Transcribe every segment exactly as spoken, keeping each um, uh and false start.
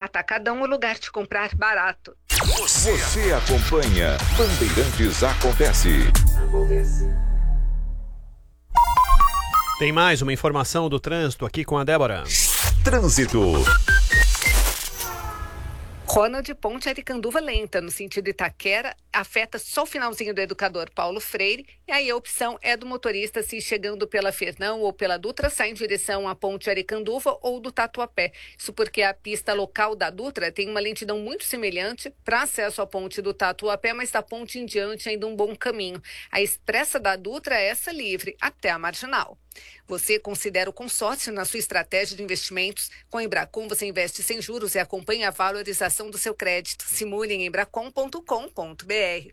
Atacadão, o lugar de comprar barato. Você, Você acompanha Bandeirantes Acontece. Tem mais uma informação do trânsito aqui com a Débora. Trânsito. Ronald Ponte Aricanduva lenta, no sentido Itaquera, afeta só o finalzinho do Educador Paulo Freire, e aí a opção é do motorista se chegando pela Fernão ou pela Dutra, sai em direção à Ponte Aricanduva ou do Tatuapé. Isso porque a pista local da Dutra tem uma lentidão muito semelhante para acesso à ponte do Tatuapé, mas da ponte em diante ainda um bom caminho. A expressa da Dutra é essa livre, até a Marginal. Você considera o consórcio na sua estratégia de investimentos? Com a Embracon você investe sem juros e acompanha a valorização do seu crédito. Simule em embracon ponto com ponto br.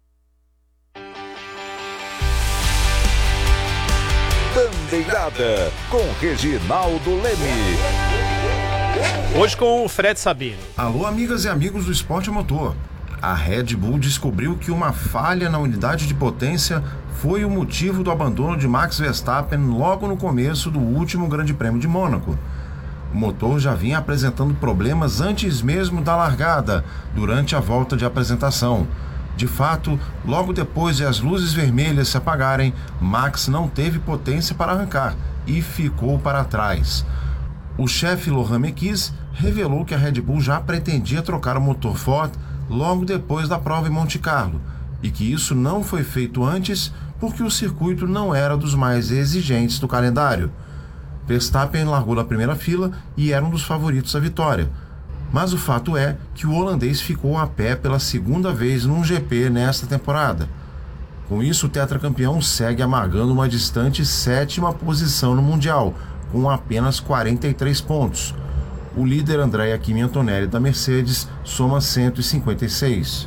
Bandeirada com Reginaldo Leme. Hoje com o Fred Sabino. Alô, amigas e amigos do esporte a motor. A Red Bull descobriu que uma falha na unidade de potência foi o motivo do abandono de Max Verstappen logo no começo do último Grande Prêmio de Mônaco. O motor já vinha apresentando problemas antes mesmo da largada, durante a volta de apresentação. De fato, logo depois de as luzes vermelhas se apagarem, Max não teve potência para arrancar e ficou para trás. O chefe Lohan Mekies revelou que a Red Bull já pretendia trocar o motor Ford logo depois da prova em Monte Carlo, e que isso não foi feito antes porque o circuito não era dos mais exigentes do calendário. Verstappen largou na primeira fila e era um dos favoritos à vitória. Mas o fato é que o holandês ficou a pé pela segunda vez num G P nesta temporada. Com isso, o tetracampeão segue amargando uma distante sétima posição no Mundial, com apenas quarenta e três pontos. O líder Andrea Kimi Antonelli da Mercedes soma cento e cinquenta e seis.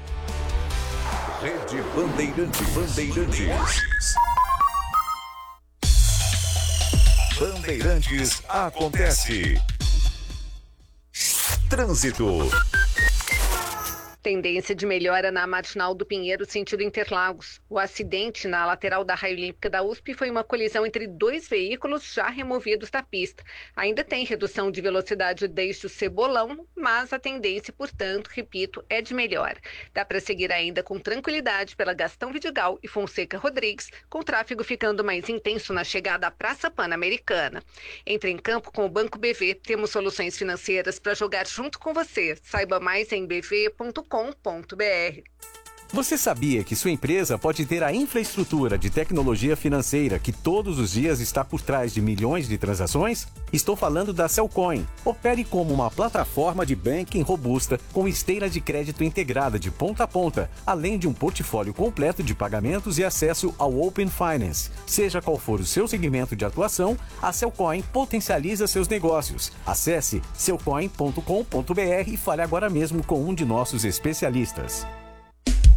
Rede Bandeirantes. Bandeirantes. Bandeirantes acontece. Trânsito. Tendência de melhora na Marginal do Pinheiro, sentido Interlagos. O acidente na lateral da Raia Olímpica da U S P foi uma colisão entre dois veículos já removidos da pista. Ainda tem redução de velocidade desde o Cebolão, mas a tendência, portanto, repito, é de melhora. Dá para seguir ainda com tranquilidade pela Gastão Vidigal e Fonseca Rodrigues, com o tráfego ficando mais intenso na chegada à Praça Pan-Americana. Entre em campo com o Banco B V. Temos soluções financeiras para jogar junto com você. Saiba mais em b v ponto com ponto br. Você sabia que sua empresa pode ter a infraestrutura de tecnologia financeira que todos os dias está por trás de milhões de transações? Estou falando da Cellcoin. Opere como uma plataforma de banking robusta com esteira de crédito integrada de ponta a ponta, além de um portfólio completo de pagamentos e acesso ao Open Finance. Seja qual for o seu segmento de atuação, a Cellcoin potencializa seus negócios. Acesse cellcoin ponto com ponto br e fale agora mesmo com um de nossos especialistas.